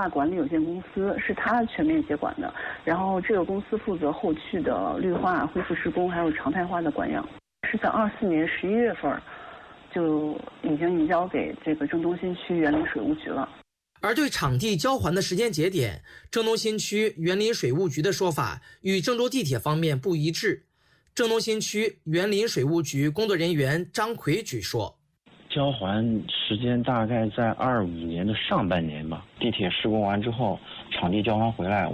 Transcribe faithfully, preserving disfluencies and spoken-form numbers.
化管理有限公司，是他全面接管的。然后这个公司负责后续的绿化、恢复施工，还有常态化的管养。是在二四年十一月份，就已经移交给这个郑东新区园林水务局了。 而对场地交还的时间节点，郑东新区园林水务局的说法与郑州地铁方面不一致。郑东新区园林水务局工作人员张奎举说， 交还时间大概在二五年的上半年吧。地铁施工完之后，场地交还回来，